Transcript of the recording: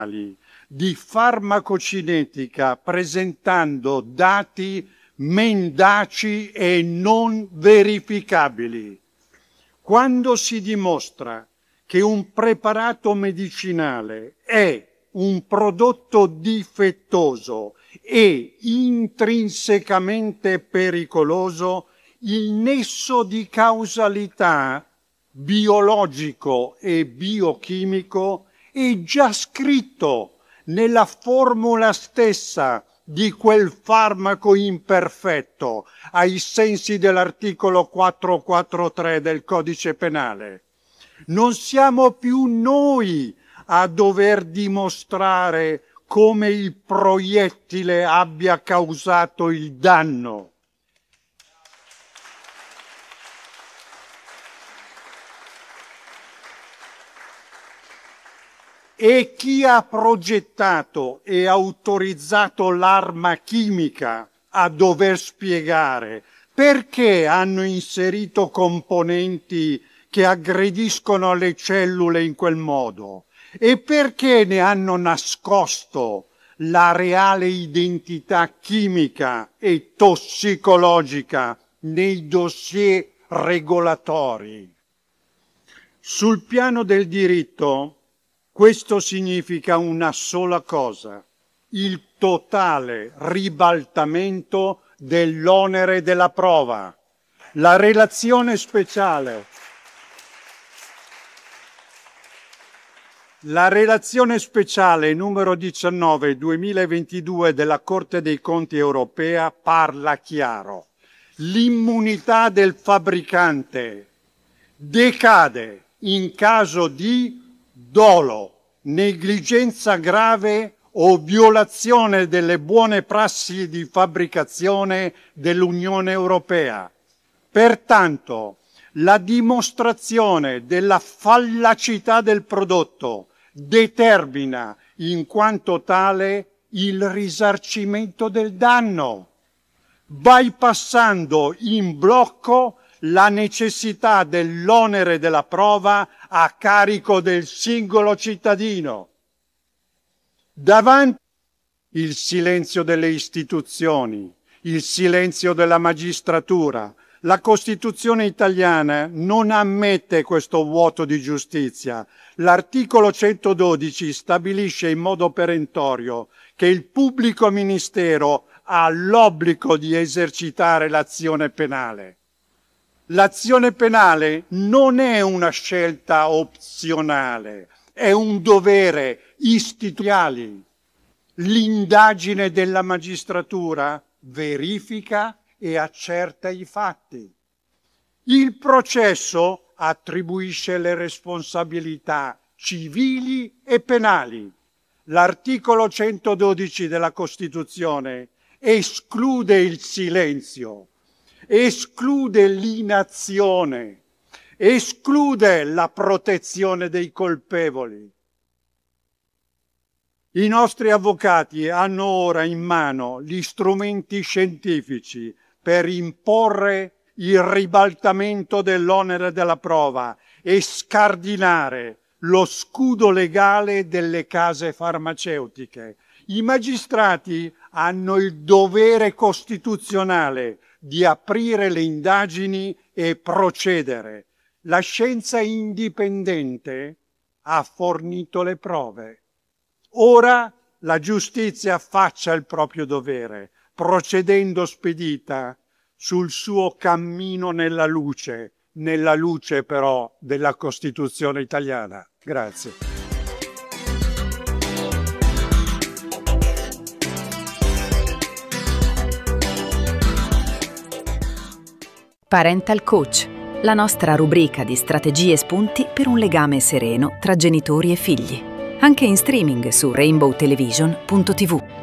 di farmacocinetica presentando dati mendaci e non verificabili. Quando si dimostra che un preparato medicinale è un prodotto difettoso e intrinsecamente pericoloso, il nesso di causalità biologico e biochimico è già scritto nella formula stessa di quel farmaco imperfetto, ai sensi dell'articolo 443 del Codice Penale. Non siamo più noi a dover dimostrare come il proiettile abbia causato il danno. E chi ha progettato e autorizzato l'arma chimica a dover spiegare perché hanno inserito componenti che aggrediscono le cellule in quel modo e perché ne hanno nascosto la reale identità chimica e tossicologica nei dossier regolatori. Sul piano del diritto, questo significa una sola cosa: il totale ribaltamento dell'onere della prova. La relazione speciale numero 19 2022 della Corte dei Conti europea parla chiaro. L'immunità del fabbricante decade in caso di dolo, negligenza grave o violazione delle buone prassi di fabbricazione dell'Unione Europea. Pertanto, la dimostrazione della fallacità del prodotto determina in quanto tale il risarcimento del danno, bypassando in blocco la necessità dell'onere della prova a carico del singolo cittadino. Davanti il silenzio delle istituzioni, il silenzio della magistratura. La Costituzione italiana non ammette questo vuoto di giustizia. L'articolo 112 stabilisce in modo perentorio che il pubblico ministero ha l'obbligo di esercitare l'azione penale. L'azione penale non è una scelta opzionale, è un dovere istituzionale. L'indagine della magistratura verifica e accerta i fatti. Il processo attribuisce le responsabilità civili e penali. L'articolo 112 della Costituzione esclude il silenzio, esclude l'inazione, esclude la protezione dei colpevoli. I nostri avvocati hanno ora in mano gli strumenti scientifici per imporre il ribaltamento dell'onere della prova e scardinare lo scudo legale delle case farmaceutiche. I magistrati hanno il dovere costituzionale di aprire le indagini e procedere. La scienza indipendente ha fornito le prove. Ora la giustizia faccia il proprio dovere, procedendo spedita sul suo cammino nella luce però della Costituzione italiana. Grazie. Parental Coach, la nostra rubrica di strategie e spunti per un legame sereno tra genitori e figli. Anche in streaming su rainbowtelevision.tv.